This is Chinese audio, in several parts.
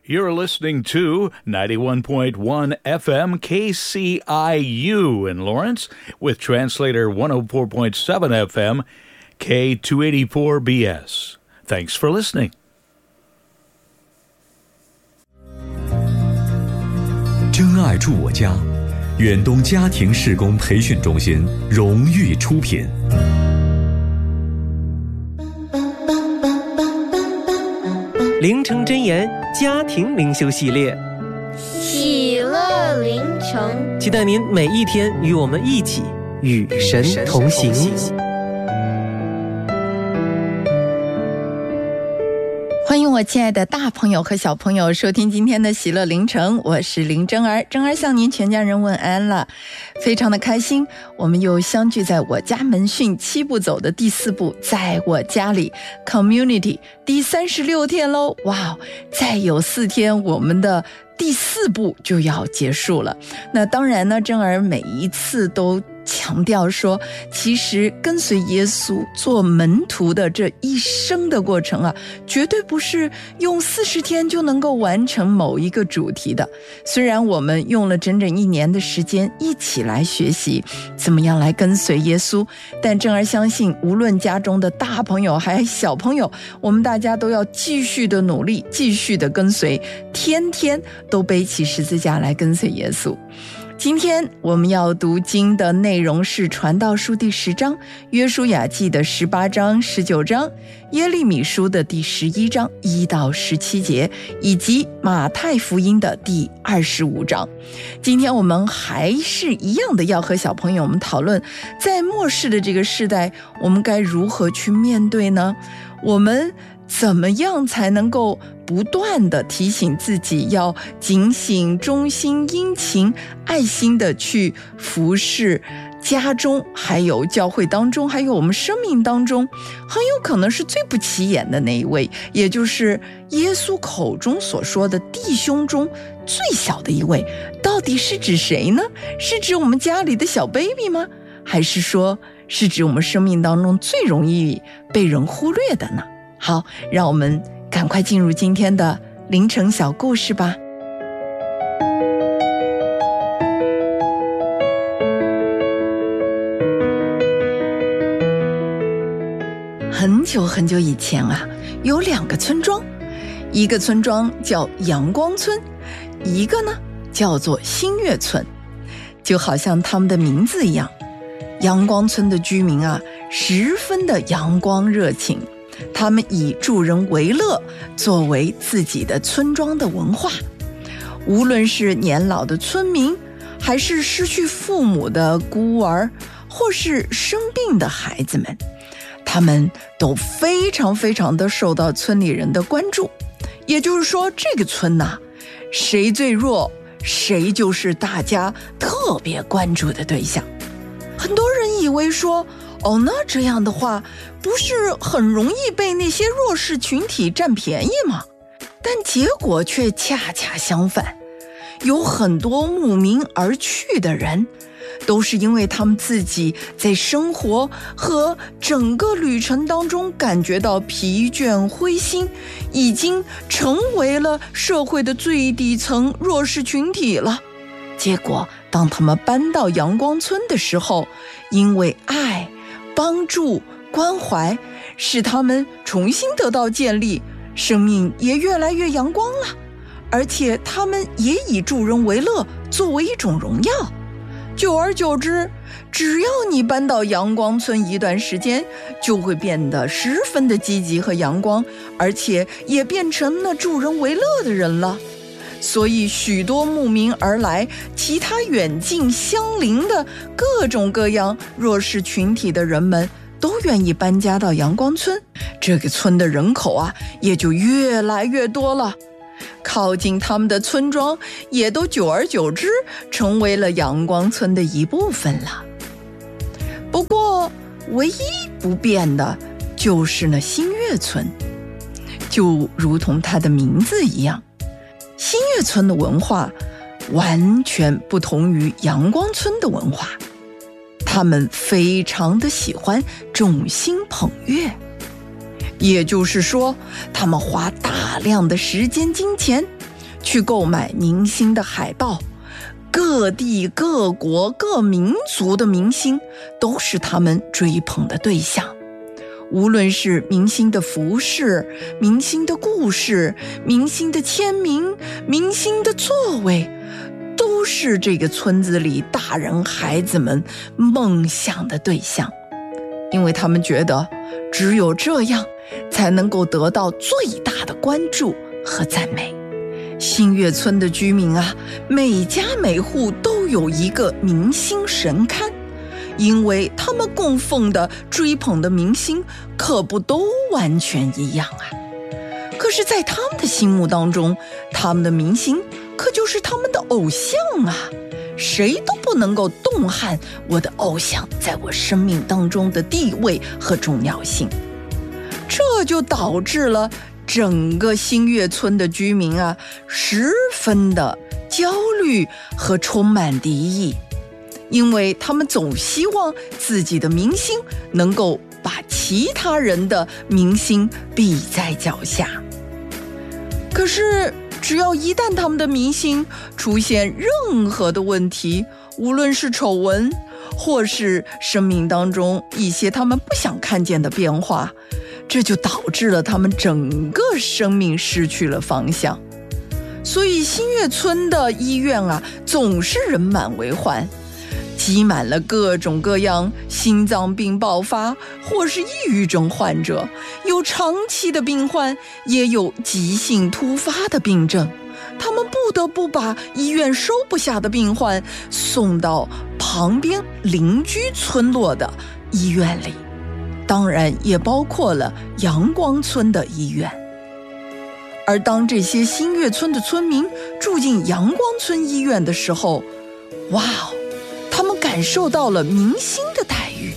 You're listening to 91.1 FM KCIU in Lawrence with translator 104.7 FM K284BS. Thanks for listening. 真爱住我家，远东家庭事工培训中心荣誉出品。 灵城真言家庭灵修系列， 喜乐灵城， 期待您每一天与我们一起与神同行。 欢迎我亲爱的大朋友和小朋友收听今天的喜乐灵城，我是林真儿，真儿向您全家人问安了，非常的开心，我们又相聚在我家门训7步走的第4步，在我家里 Community 第36天喽，哇，再有4天我们的第4步就要结束了。那当然呢，真儿每一次都强调说，其实跟随耶稣做门徒的这一生的过程啊，绝对不是用40天就能够完成某一个主题的。虽然我们用了整整1年的时间一起来学习怎么样来跟随耶稣，但真儿相信无论家中的大朋友还是小朋友，我们大家都要继续的努力，继续的跟随，天天都背起十字架来跟随耶稣。今天我们要读经的内容是传道书第10章，约书亚记的18章、19章，耶利米书的第11章1到17节，以及马太福音的第25章。今天我们还是一样的要和小朋友们讨论，在末世的这个时代，我们该如何去面对呢？我们怎么样才能够不断地提醒自己要警醒、忠心、殷勤、爱心地去服侍家中，还有教会当中，还有我们生命当中很有可能是最不起眼的那一位，也就是耶稣口中所说的弟兄中最小的一位，到底是指谁呢？是指我们家里的小 baby 吗？还是说是指我们生命当中最容易被人忽略的呢？好，让我们赶快进入今天的灵城小故事吧。很久很久以前啊，有2个村庄，一个村庄叫阳光村，一个呢叫做新月村，就好像他们的名字一样。阳光村的居民啊，十分的阳光热情，他们以助人为乐作为自己的村庄的文化。无论是年老的村民，还是失去父母的孤儿，或是生病的孩子们，他们都非常非常的受到村里人的关注。也就是说，这个村呐，谁最弱，谁就是大家特别关注的对象。很多人以为说，那这样的话不是很容易被那些弱势群体占便宜吗？但结果却恰恰相反，有很多慕名而去的人，都是因为他们自己在生活和整个旅程当中感觉到疲倦灰心，已经成为了社会的最底层弱势群体了。结果当他们搬到阳光村的时候，因为爱、帮助、关怀，使他们重新得到建立，生命也越来越阳光了，而且他们也以助人为乐作为一种荣耀。久而久之，只要你搬到阳光村一段时间，就会变得十分的积极和阳光，而且也变成了助人为乐的人了。所以许多慕名而来，其他远近相邻的各种各样弱势群体的人们都愿意搬家到阳光村，这个村的人口啊也就越来越多了，靠近他们的村庄也都久而久之成为了阳光村的一部分了。不过唯一不变的就是那新月村，就如同它的名字一样，新月村的文化完全不同于阳光村的文化，他们非常的喜欢众星捧月，也就是说，他们花大量的时间金钱去购买明星的海报。各地各国各民族的明星都是他们追捧的对象，无论是明星的服饰、明星的故事、明星的签名、明星的座位，都是这个村子里大人孩子们梦想的对象，因为他们觉得只有这样才能够得到最大的关注和赞美。新月村的居民啊，每家每户都有一个明星神龛，因为他们供奉的追捧的明星可不都完全一样啊。可是在他们的心目当中，他们的明星可就是他们的偶像啊，谁都不能够动撼我的偶像在我生命当中的地位和重要性。这就导致了整个新月村的居民啊，十分的焦虑和充满敌意，因为他们总希望自己的明星能够把其他人的明星比在脚下。可是只要一旦他们的明星出现任何的问题，无论是丑闻或是生命当中一些他们不想看见的变化，这就导致了他们整个生命失去了方向。所以新月村的医院啊，总是人满为患，挤满了各种各样心脏病爆发或是抑郁症患者，有长期的病患，也有急性突发的病症。他们不得不把医院收不下的病患送到旁边邻居村落的医院里，当然也包括了阳光村的医院。而当这些新月村的村民住进阳光村医院的时候，哇哦，他们感受到了明星的待遇。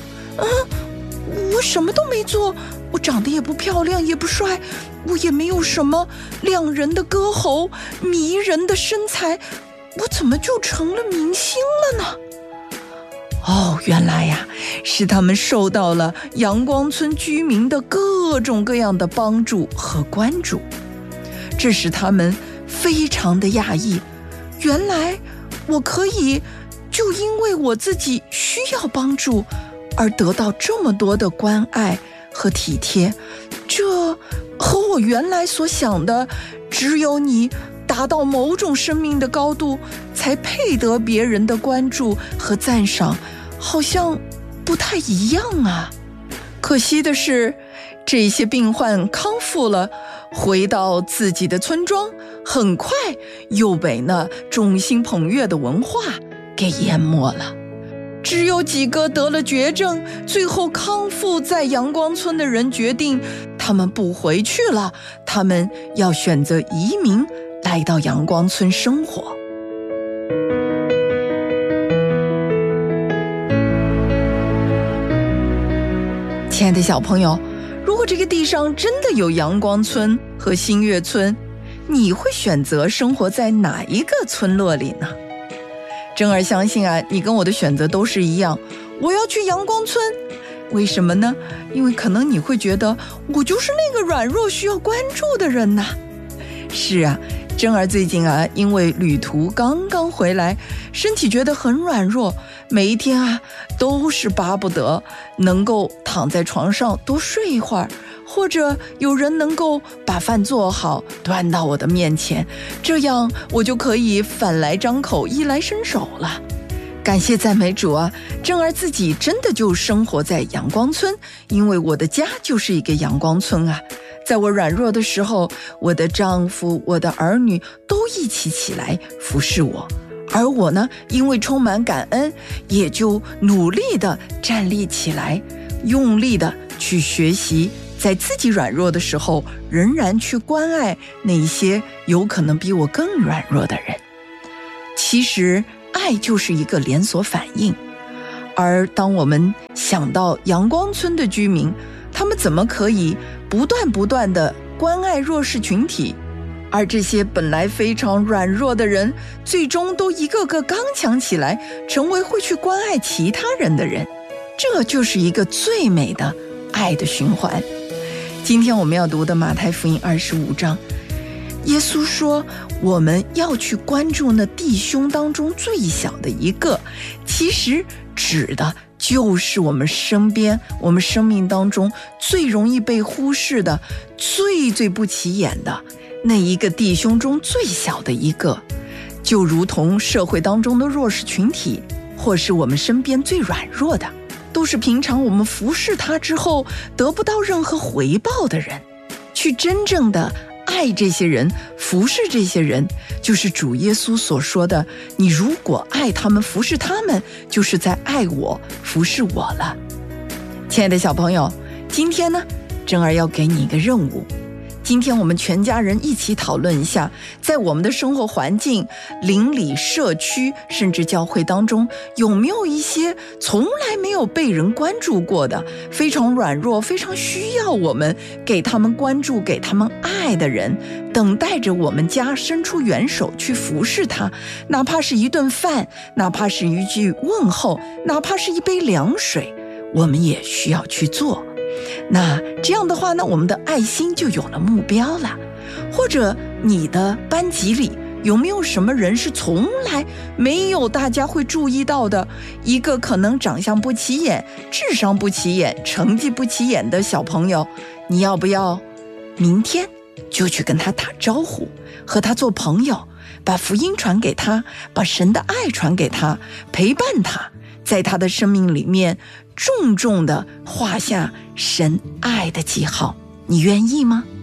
我什么都没做，我长得也不漂亮也不帅，我也没有什么亮人的歌喉、迷人的身材，我怎么就成了明星了呢？原来呀，是他们受到了阳光村居民的各种各样的帮助和关注，这使他们非常的讶异。原来我可以就因为我自己需要帮助而得到这么多的关爱和体贴，这和我原来所想的只有你达到某种生命的高度才配得别人的关注和赞赏，好像不太一样啊。可惜的是，这些病患康复了，回到自己的村庄，很快又被那众星捧月的文化给淹没了。只有几个得了绝症，最后康复在阳光村的人决定，他们不回去了，他们要选择移民来到阳光村生活。亲爱的小朋友，如果这个地上真的有阳光村和新月村，你会选择生活在哪一个村落里呢？珍儿相信啊，你跟我的选择都是一样，我要去阳光村。为什么呢？因为可能你会觉得我就是那个软弱需要关注的人呐。是啊，珍儿最近啊，因为旅途刚刚回来，身体觉得很软弱，每一天啊都是巴不得能够躺在床上多睡一会儿，或者有人能够把饭做好端到我的面前，这样我就可以饭来张口衣来伸手了。感谢赞美主啊，珍儿自己真的就生活在阳光村，因为我的家就是一个阳光村啊。在我软弱的时候，我的丈夫、我的儿女都一起起来服侍我，而我呢，因为充满感恩，也就努力地站立起来，用力地去学习，在自己软弱的时候，仍然去关爱那些有可能比我更软弱的人。其实爱就是一个连锁反应，而当我们想到阳光村的居民，他们怎么可以不断地关爱弱势群体，而这些本来非常软弱的人，最终都一个个刚强起来，成为会去关爱其他人的人。这就是一个最美的爱的循环。今天我们要读的马太福音25章， 耶稣说我们要去关注那弟兄当中最小的一个，其实指的就是我们身边我们生命当中最容易被忽视的最不起眼的那一个弟兄中最小的一个，就如同社会当中的弱势群体，或是我们身边最软弱的，都是平常我们服侍他之后得不到任何回报的人。去真正的爱这些人，服侍这些人，就是主耶稣所说的，你如果爱他们，服侍他们，就是在爱我，服侍我了。亲爱的小朋友，今天呢，珍儿要给你一个任务。今天我们全家人一起讨论一下，在我们的生活环境、邻里、社区，甚至教会当中，有没有一些从来没有被人关注过的，非常软弱、非常需要我们给他们关注、给他们爱的人，等待着我们家伸出援手去服侍他，哪怕是一顿饭，哪怕是一句问候，哪怕是一杯凉水，我们也需要去做。那这样的话呢，我们的爱心就有了目标了。或者你的班级里有没有什么人是从来没有大家会注意到的，一个可能长相不起眼、智商不起眼、成绩不起眼的小朋友，你要不要明天就去跟他打招呼，和他做朋友，把福音传给他，把神的爱传给他，陪伴他，在他的生命里面重重地画下神爱的记号，你愿意吗？